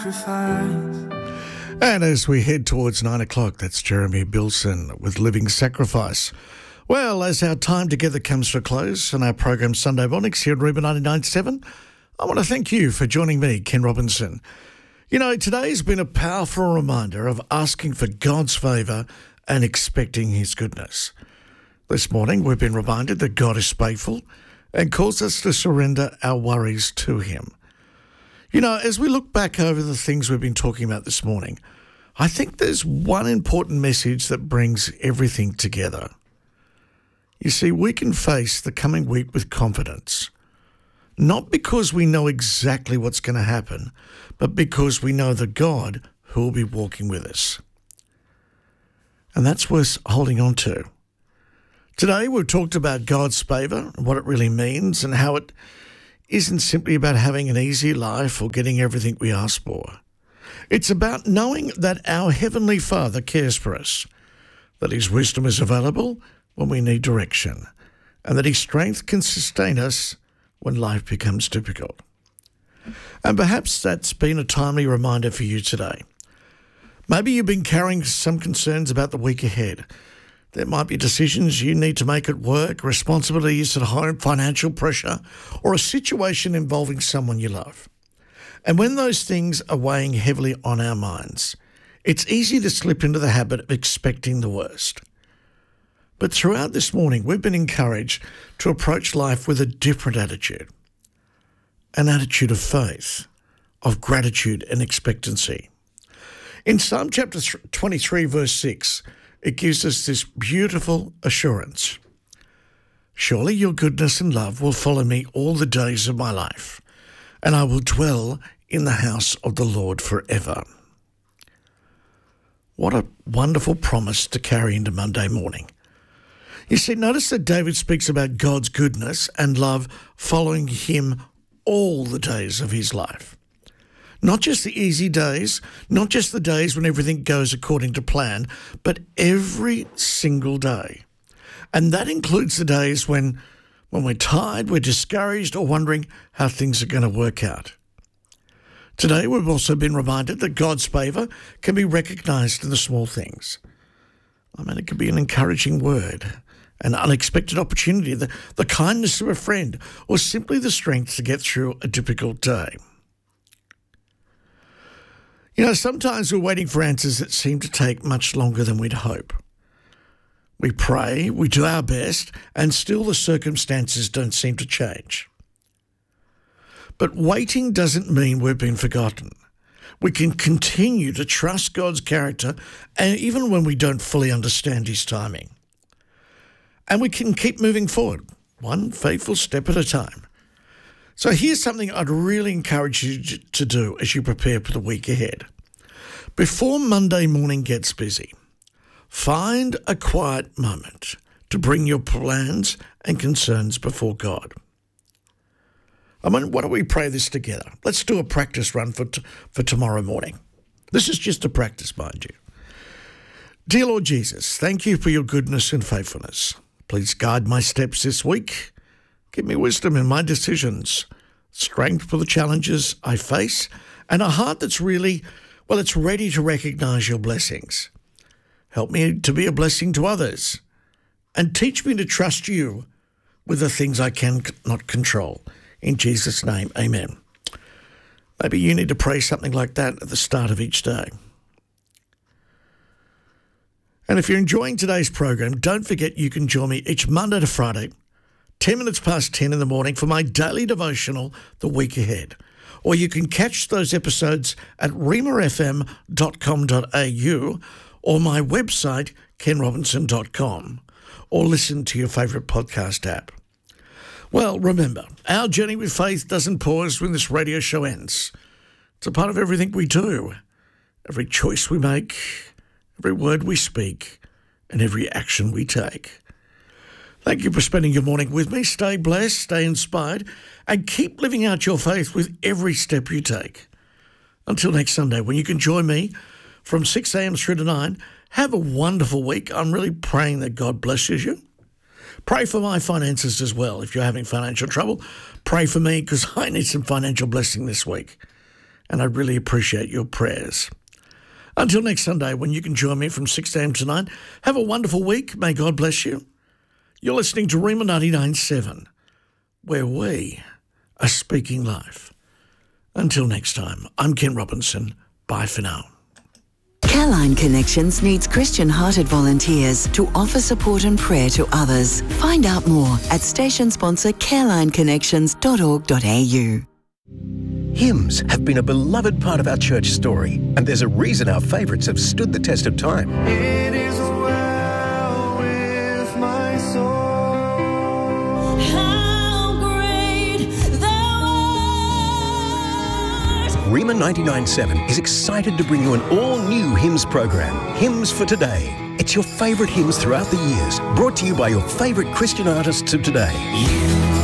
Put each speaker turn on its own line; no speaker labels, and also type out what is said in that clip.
And as we head towards 9 o'clock, that's Jeremy Bilson with Living Sacrifice. Well, as our time together comes to a close on our program Sunday mornings here at Reba 99.7, I want to thank you for joining me, Ken Robinson. You know, today's been a powerful reminder of asking for God's favour and expecting his goodness. This morning, we've been reminded that God is faithful and calls us to surrender our worries to him. You know, as we look back over the things we've been talking about this morning, I think there's one important message that brings everything together. You see, we can face the coming week with confidence, not because we know exactly what's going to happen, but because we know the God who will be walking with us. And that's worth holding on to. Today, we've talked about God's favour and what it really means and how it isn't simply about having an easy life or getting everything we ask for. It's about knowing that our Heavenly Father cares for us, that his wisdom is available when we need direction, and that his strength can sustain us when life becomes difficult. And perhaps that's been a timely reminder for you today. Maybe you've been carrying some concerns about the week ahead. There might be decisions you need to make at work, responsibilities at home, financial pressure, or a situation involving someone you love. And when those things are weighing heavily on our minds, it's easy to slip into the habit of expecting the worst. But throughout this morning, we've been encouraged to approach life with a different attitude, an attitude of faith, of gratitude and expectancy. In Psalm chapter 23, verse 6, it gives us this beautiful assurance. Surely your goodness and love will follow me all the days of my life, and I will dwell in the house of the Lord forever. What a wonderful promise to carry into Monday morning. You see, notice that David speaks about God's goodness and love following him all the days of his life. Not just the easy days, not just the days when everything goes according to plan, but every single day. And that includes the days when we're tired, we're discouraged, or wondering how things are going to work out. Today, we've also been reminded that God's favour can be recognised in the small things. I mean, it could be an encouraging word, an unexpected opportunity, the kindness of a friend, or simply the strength to get through a difficult day. You know, sometimes we're waiting for answers that seem to take much longer than we'd hope. We pray, we do our best, and still the circumstances don't seem to change. But waiting doesn't mean we've been forgotten. We can continue to trust God's character, and even when we don't fully understand his timing. And we can keep moving forward, one faithful step at a time. So here's something I'd really encourage you to do as you prepare for the week ahead. Before Monday morning gets busy, find a quiet moment to bring your plans and concerns before God. I mean, why don't we pray this together? Let's do a practice run for tomorrow morning. This is just a practice, mind you. Dear Lord Jesus, thank you for your goodness and faithfulness. Please guide my steps this week. Give me wisdom in my decisions, strength for the challenges I face, and a heart that's really, it's ready to recognise your blessings. Help me to be a blessing to others, and teach me to trust you with the things I cannot control. In Jesus' name, amen. Maybe you need to pray something like that at the start of each day. And if you're enjoying today's program, don't forget you can join me each Monday to Friday, 10 minutes past 10 in the morning for my daily devotional, The Week Ahead. Or you can catch those episodes at remafm.com.au or my website, kenrobinson.com, or listen to your favourite podcast app. Well, remember, our journey with faith doesn't pause when this radio show ends. It's a part of everything we do, every choice we make, every word we speak, and every action we take. Thank you for spending your morning with me. Stay blessed, stay inspired, and keep living out your faith with every step you take. Until next Sunday, when you can join me from 6 a.m. through to 9, have a wonderful week. I'm really praying that God blesses you. Pray for my finances as well. If you're having financial trouble, pray for me because I need some financial blessing this week. and I'd really appreciate your prayers. Until next Sunday, when you can join me from 6 a.m. to 9, have a wonderful week. May God bless you. You're listening to Rhema 99.7, where we are speaking life. Until next time, I'm Ken Robinson. Bye for now.
Careline Connections needs Christian-hearted volunteers to offer support and prayer to others. Find out more at station sponsor carelineconnections.org.au.
Hymns have been a beloved part of our church story, and there's a reason our favourites have stood the test of time.
It is well with my soul. How great thou art.
Rhema 99.7 is excited to bring you an all-new hymns program, Hymns for Today. It's your favourite hymns throughout the years, brought to you by your favourite Christian artists of today.